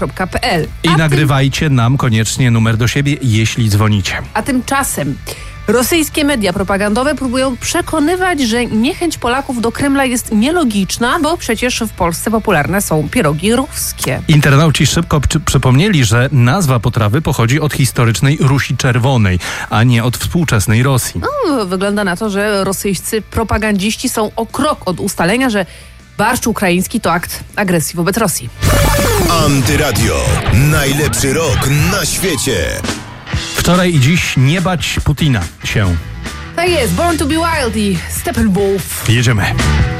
I nagrywajcie nam koniecznie numer do siebie, jeśli dzwonicie. A tymczasem rosyjskie media propagandowe próbują przekonywać, że niechęć Polaków do Kremla jest nielogiczna, bo przecież w Polsce popularne są pierogi ruskie. Internauci szybko przypomnieli, że nazwa potrawy pochodzi od historycznej Rusi Czerwonej, a nie od współczesnej Rosji. Wygląda na to, że rosyjscy propagandziści są o krok od ustalenia, że barszcz ukraiński to akt agresji wobec Rosji. Antyradio. Najlepszy rok na świecie. Wczoraj i dziś nie bać Putina się. Tak jest, Born to be Wild i Steppenwolf. Jedziemy.